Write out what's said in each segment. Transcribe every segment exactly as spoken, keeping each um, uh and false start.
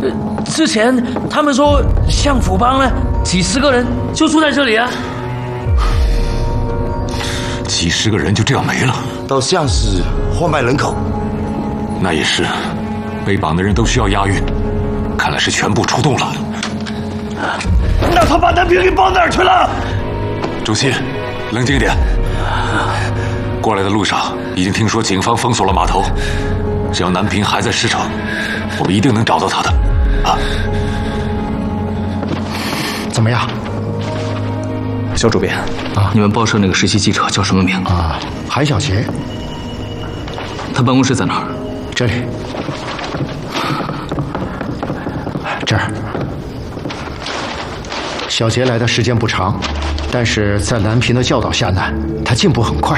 之前他们说相府帮呢，几十个人就住在这里啊。 几十个人就这样没了？ 倒像是贩卖人口。 那也是，被绑的人都需要押运，看来是全部出动了。 那他把南平给绑哪儿去了？ 主席，冷静一点。过来的路上已经听说警方封锁了码头，只要南平还在市场，我们一定能找到他的。啊， 怎么样？ 肖主编啊，你们报社那个实习记者叫什么名？ 啊，韩小杰。 他办公室在哪儿？ 这里。这儿。小杰来的时间不长，但是在蓝平的教导下呢，他进步很快。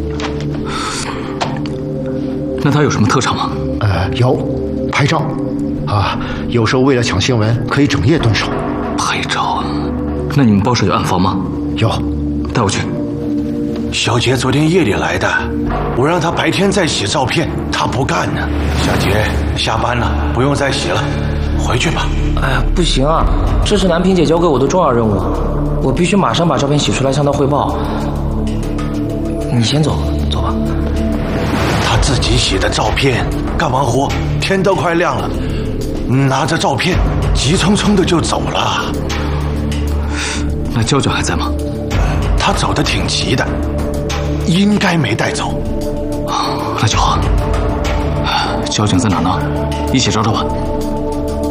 那他有什么特长吗？ 呃，有，拍照，啊，有时候为了抢新闻，可以整夜蹲守。 拍照啊？那你们报社有暗房吗？ 有， 带我去。 小杰昨天夜里来的，我让他白天再洗照片，他不干呢。小杰下班了，不用再洗了，回去吧。 哎呀，不行啊，这是南平姐交给我的重要任务，我必须马上把照片洗出来向她汇报。你先走，走吧。 他自己洗的照片，干完活天都快亮了，拿着照片急匆匆的就走了。 那娇娇还在吗？ 他走得挺急的，应该没带走。 那就好。交警在哪呢？一起找找吧。